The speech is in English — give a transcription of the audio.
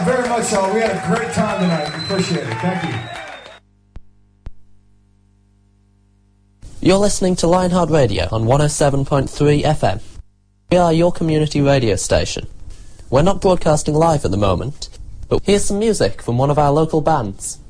very much, y'all. We had a great time tonight. We appreciate it. Thank you. You're listening to Lionheart Radio on 107.3 FM. We are your community radio station. We're not broadcasting live at the moment, but here's some music from one of our local bands.